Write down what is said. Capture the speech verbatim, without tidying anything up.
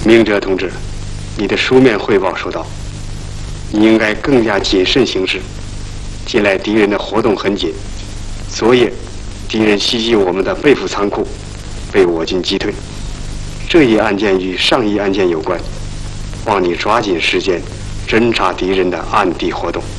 明哲同志，你的书面汇报说道，你应该更加谨慎行事。近来敌人的活动很紧，昨夜敌人袭击我们的备府仓库，被我军击退。这一案件与上一案件有关，望你抓紧时间侦查敌人的暗地活动。